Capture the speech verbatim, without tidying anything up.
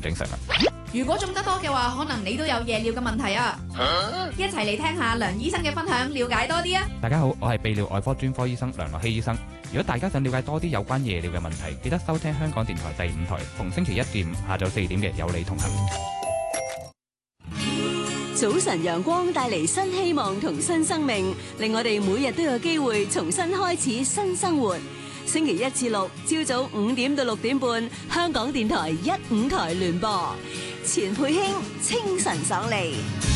正常啊。 如果中得多嘅話，可能你都有夜尿嘅問題啊！一齊嚟聽下梁醫生嘅分享，了解多啲啊！ 大家好，我係泌尿外科專科醫生梁樂希醫生。如果大家想了解多啲有關夜尿嘅問題，記得收聽香港電台第五台，逢星期一至五下晝四點嘅有你同行。 早晨陽光帶嚟新希望同新生命，令我哋每日都有機會重新開始新生活。星期一至六朝早五點到六點半，香港電台一五台聯播，錢佩卿清晨爽利。